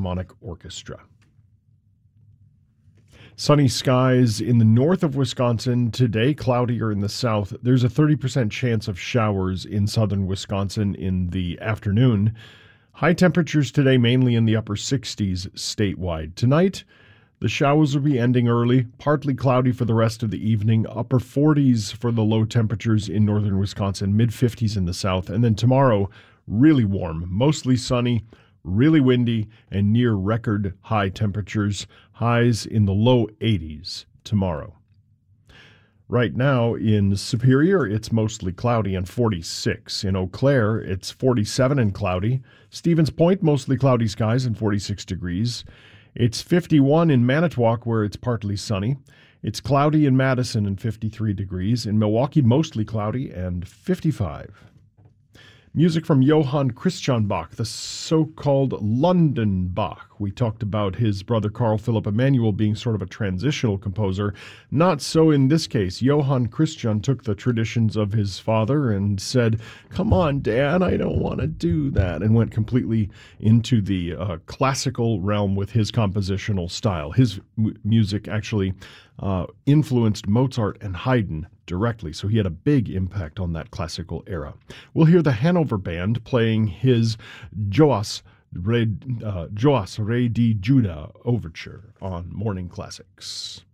Philharmonic Orchestra. Sunny skies in the north of Wisconsin today, cloudier in the south. There's a 30% chance of showers in southern Wisconsin in the afternoon. High temperatures today mainly in the upper 60s statewide. Tonight, the showers will be ending early, partly cloudy for the rest of the evening, upper 40s for the low temperatures in northern Wisconsin, mid-50s in the south. And then tomorrow, really warm, mostly sunny, really windy, and near record high temperatures, highs in the low 80s tomorrow. Right now in Superior, it's mostly cloudy and 46. In Eau Claire, it's 47 and cloudy. Stevens Point, mostly cloudy skies and 46 degrees. It's 51 in Manitowoc, where it's partly sunny. It's cloudy in Madison and 53 degrees. In Milwaukee, mostly cloudy and 55. Music from Johann Christian Bach, the so-called London Bach. We talked about his brother Carl Philipp Emanuel being sort of a transitional composer. Not so in this case. Johann Christian took the traditions of his father and said, "Come on, Dad, I don't want to do that," and went completely into the classical realm with his compositional style. His music actually influenced Mozart and Haydn directly, so he had a big impact on that classical era. We'll hear the Hanover Band playing his Joas Re di Judah Overture on Morning Classics.